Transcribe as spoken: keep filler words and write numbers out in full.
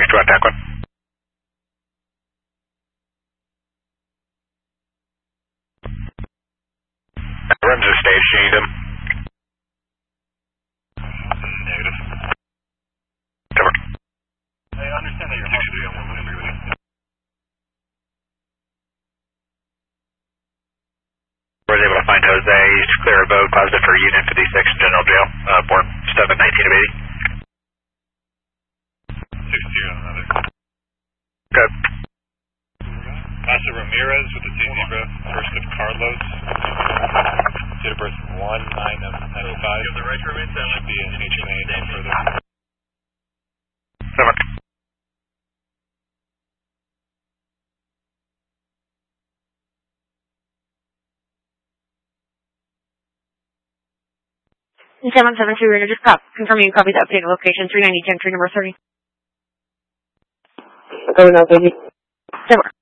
Direct to attack one. Runs are staged, you need them. Negative. Cover. I understand that you're hard to deal with everybody. Was able to find Jose. He's clear of vote, positive for Unit fifty-six in General Jail. Uh, born seven nineteen of eighty. sixty on another. Good. Master Ramirez with the T Zebra, first of Carlos. Date of birth one nine of ninety-five. You have the right to remain silent. Should be in H M A no further. Cover. seven seven two, we're just cop, confirming you copy the updated location, three ninety, entry number thirty. Going out, baby. Silver.